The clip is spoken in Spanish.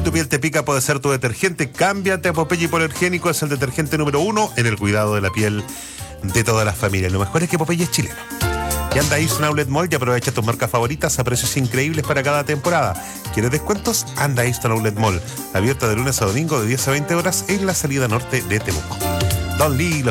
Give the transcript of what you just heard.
Si tu piel te pica, puede ser tu detergente. Cámbiate a Popeye Hipoalergénico, es el detergente número 1 en el cuidado de la piel de todas las familias. Lo mejor es que Popeye es chileno. Y anda a Easton Outlet Mall y aprovecha tus marcas favoritas a precios increíbles para cada temporada. ¿Quieres descuentos? Anda a Easton Outlet Mall. Abierta de lunes a domingo de 10 a 20 horas en la salida norte de Temuco. Don Lee,